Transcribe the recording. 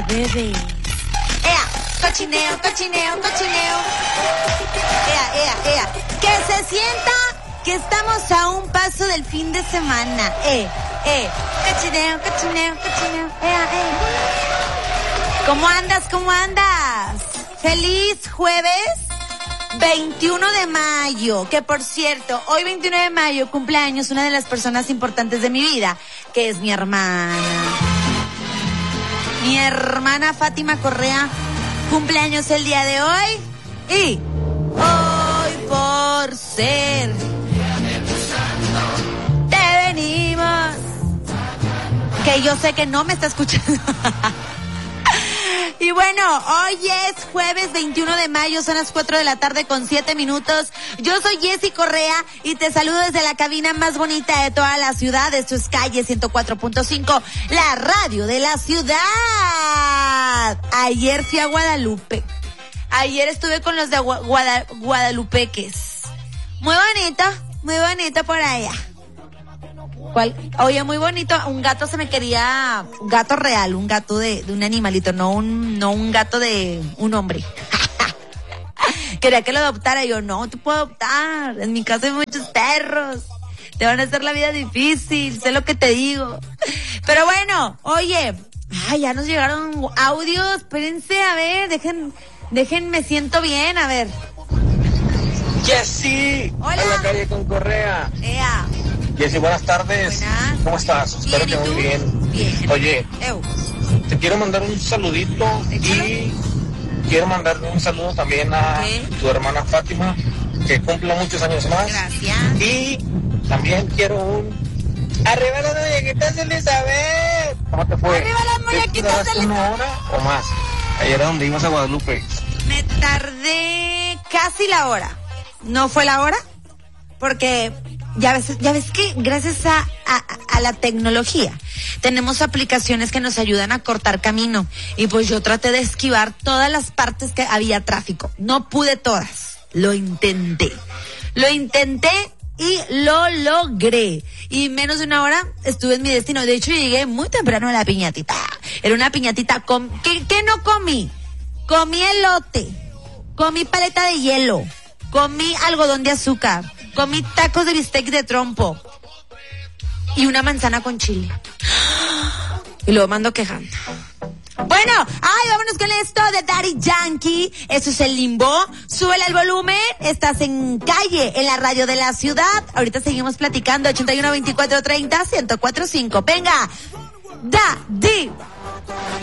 bebés. ¡Ea! Cochineo, cochineo, cochineo. ¡Ea, ea, ea! Que se sienta que estamos a un paso del fin de semana. Cochineo, cochineo, cochineo. ¡Ea, ea! ¿Cómo andas? ¿Cómo andas? ¡Feliz jueves! 21 de mayo, que por cierto, hoy 21 de mayo cumpleaños una de las personas importantes de mi vida, que es mi hermana. Mi hermana Fátima Correa cumpleaños el día de hoy. Y hoy por ser te venimos. Que yo sé que no me está escuchando. Y bueno, hoy es jueves 21 de mayo, son las 4 de la tarde con 7 minutos. Yo soy Jessy Correa y te saludo desde la cabina más bonita de toda la ciudad. Esto es Calle 104.5, la radio de la ciudad. Ayer fui a Guadalupe. Ayer estuve con los de Guadalupeques. Muy bonito por allá. Oye, muy bonito, un gato se me quería, un gato real, un gato de un animalito, no un gato de un hombre. Quería que lo adoptara, y yo, no te puedo adoptar, en mi casa hay muchos perros, te van a hacer la vida difícil, sé lo que te digo. Pero bueno, oye, ya nos llegaron audios, espérense, a ver, déjenme siento bien, a ver. Jessy, hola. A la calle con Correa. Ea. Jessy, buenas tardes. Buenas. ¿Cómo estás? Bien, Espero que muy bien. Bien. Oye, te quiero mandar un saludito. Échalo. Y quiero mandarle un saludo también a tu hermana Fátima, que cumpla muchos años más. Gracias. Y también quiero un arriba las muñequitas de Elizabeth. ¿Cómo te fue? Arriba las muñequitas de Elizabeth. ¿Una hora o más? Ayer a donde ibas a Guadalupe. Me tardé casi la hora. ¿No fue la hora? Porque ya ves que gracias a la tecnología tenemos aplicaciones que nos ayudan a cortar camino. Y pues yo traté de esquivar todas las partes que había tráfico. No pude todas. Lo intenté y lo logré. Y menos de una hora estuve en mi destino. De hecho, llegué muy temprano a la piñatita. Era una piñatita ¿Qué no comí? Comí elote, comí paleta de hielo, comí algodón de azúcar, comí tacos de bistec de trompo y una manzana con chile. Y luego me ando quejando. Bueno, vámonos con esto de Daddy Yankee. Eso es el Limbo. Súbele al volumen. Estás en Calle, en la radio de la ciudad. Ahorita seguimos platicando. 81 24 30 1045. Venga, Daddy.